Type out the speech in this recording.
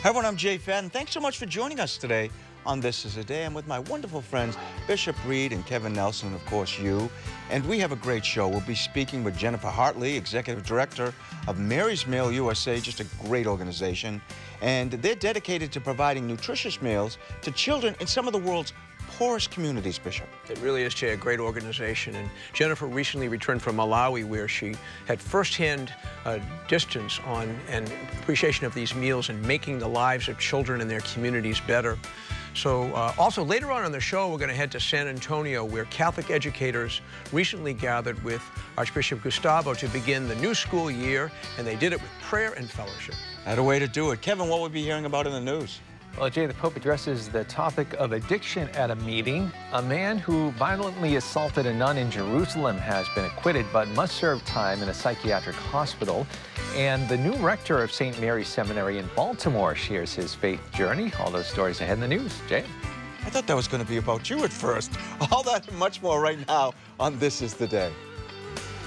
Hi everyone, I'm Jay Fadden. Thanks so much for joining us today on This Is a Day. I'm with my wonderful friends Bishop Reed and Kevin Nelson, and of course you. And we have a great show. We'll be speaking with Jennifer Hartley, Executive Director of Mary's Meal USA, just a great organization. And they're dedicated to providing nutritious meals to children in some of the world's poorest communities, Bishop. It really is, Jay, a great organization. And Jennifer recently returned from Malawi, where she had firsthand distance on and appreciation of these meals and making the lives of children in their communities better. So also later on the show, we're going to head to San Antonio, where Catholic educators recently gathered with Archbishop Gustavo to begin the new school year, and they did it with prayer and fellowship. Had a way to do it. Kevin, what will we be hearing about in the news? Well, Jay, the Pope addresses the topic of addiction at a meeting. A man who violently assaulted a nun in Jerusalem has been acquitted but must serve time in a psychiatric hospital. And the new rector of St. Mary's Seminary in Baltimore shares his faith journey. All those stories ahead in the news. Jay? I thought that was going to be about you at first. All that and much more right now on This Is the Day.